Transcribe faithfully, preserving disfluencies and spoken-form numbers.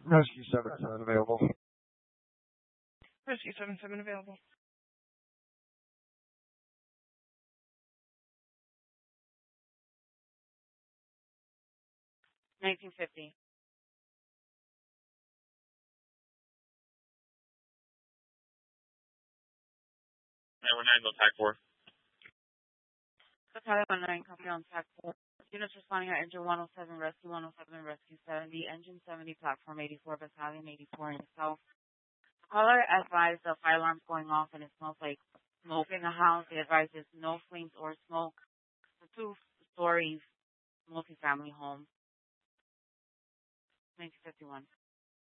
Rescue seven seven available. Rescue seven seven available. nineteen fifty. nine one nine, go TAC four. Battalion one nine, copy on TAC four. Units responding are Engine one oh seven, Rescue one oh seven, Rescue seventy, Engine seventy, Platform eighty-four, Battalion eighty-four in the south. The caller advised the fire alarm's going off and it smells like smoke in the house. They advised there's no flames or smoke. It's a two-story multi-family home. nineteen fifty-one.